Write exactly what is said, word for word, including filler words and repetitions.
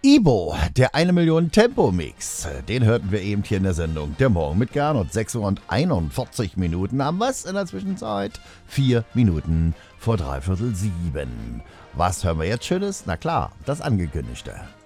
Ibo, der eine Million Tempo-Mix, den hörten wir eben hier in der Sendung Der Morgen mit Gernot. sechs Uhr und einundvierzig Minuten haben wir's in der Zwischenzeit. Vier Minuten vor dreiviertel sieben. Was hören wir jetzt Schönes? Na klar, das Angekündigte.